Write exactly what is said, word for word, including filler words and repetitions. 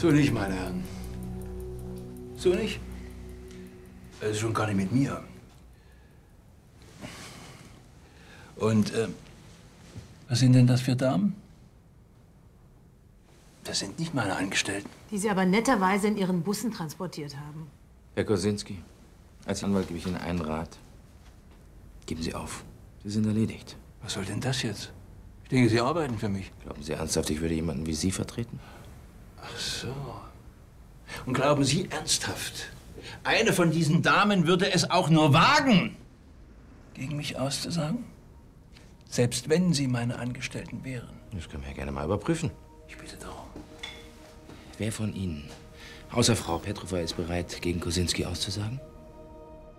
So nicht, meine Herren. So nicht? Also schon gar nicht mit mir. Und, äh, was sind denn das für Damen? Das sind nicht meine Angestellten. Die Sie aber netterweise in Ihren Bussen transportiert haben. Herr Kosinski, als Anwalt gebe ich Ihnen einen Rat. Geben Sie auf. Sie sind erledigt. Was soll denn das jetzt? Ich denke, Sie arbeiten für mich. Glauben Sie ernsthaft, ich würde jemanden wie Sie vertreten? Ach so. Und glauben Sie ernsthaft, eine von diesen Damen würde es auch nur wagen, gegen mich auszusagen? Selbst wenn sie meine Angestellten wären. Das können wir ja gerne mal überprüfen. Ich bitte darum. Wer von Ihnen, außer Frau Petrova, ist bereit, gegen Kosinski auszusagen?